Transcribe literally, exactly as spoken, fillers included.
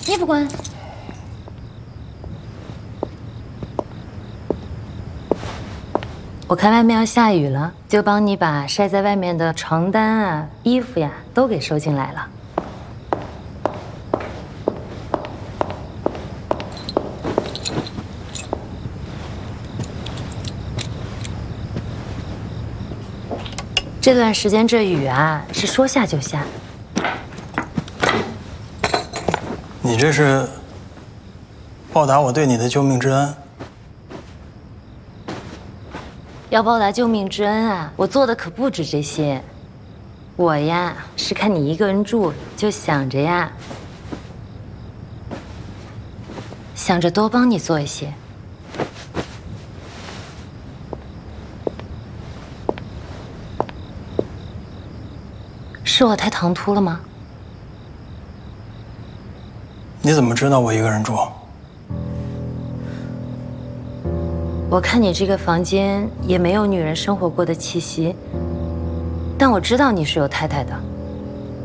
衣服滚。我看外面要下雨了，就帮你把晒在外面的床单啊、衣服呀都给收进来了。这段时间这雨啊，是说下就下。 你这是报答我对你的救命之恩？ 要报答救命之恩啊，我做的可不止这些。我呀，是看你一个人住，就想着呀，想着多帮你做一些。是我太唐突了吗？ 你怎么知道我一个人住？ 我看你这个房间也没有女人生活过的气息，但我知道你是有太太的。